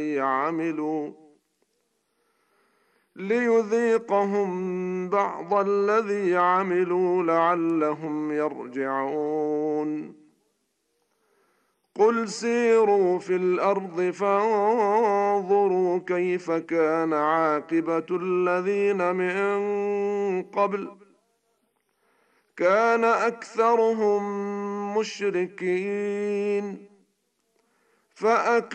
عملوا ليذيقهم بعض الذي عملوا لعلهم يرجعون. قل سيروا في الأرض فانظروا كيف كان عاقبة الذين من قبل كان أكثرهم مشركين